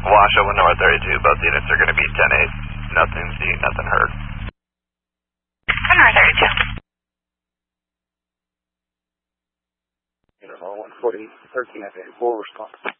Washoe, North 32, both units are going to be 10-8. Nothing seen, nothing heard. North 32. 140, 13 FA, 4 response.